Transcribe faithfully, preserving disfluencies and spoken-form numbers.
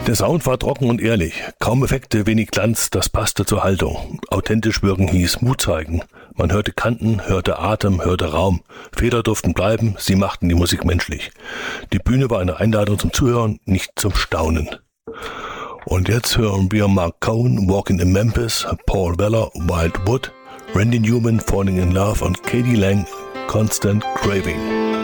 Der Sound war trocken und ehrlich. Kaum Effekte, wenig Glanz, das passte zur Haltung. Authentisch wirken hieß Mut zeigen. Man hörte Kanten, hörte Atem, hörte Raum. Fehler durften bleiben, sie machten die Musik menschlich. Die Bühne war eine Einladung zum Zuhören, nicht zum Staunen. Und jetzt hören wir Mark Cohn, Walking in Memphis, Paul Weller, Wild Wood, Randy Newman, Falling in Love und Katie Lang, Constant Craving.